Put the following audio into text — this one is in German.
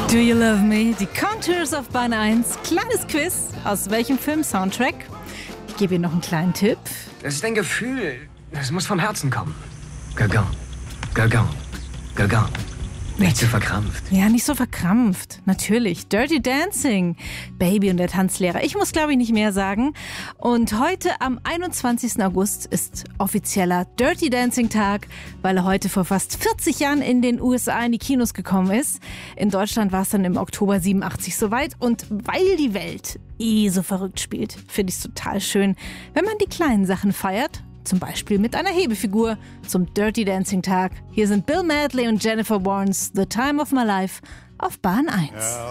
Do You Love Me? Die Contours auf Bahn 1. Kleines Quiz. Aus welchem Film-Soundtrack? Ich gebe Ihnen noch einen kleinen Tipp. Das ist ein Gefühl, das muss vom Herzen kommen. Gagant, Gagant, Gagant. Nicht zu verkrampft. Ja, nicht so verkrampft. Natürlich. Dirty Dancing. Baby und der Tanzlehrer. Ich muss, glaube ich, nicht mehr sagen. Und heute am 21. August ist offizieller Dirty Dancing Tag, weil er heute vor fast 40 Jahren in den USA in die Kinos gekommen ist. In Deutschland war es dann im Oktober 87 soweit. Und weil die Welt so verrückt spielt, finde ich es total schön, wenn man die kleinen Sachen feiert. Zum Beispiel mit einer Hebefigur zum Dirty Dancing Tag. Hier sind Bill Medley und Jennifer Warnes, The Time of My Life auf Bahn 1.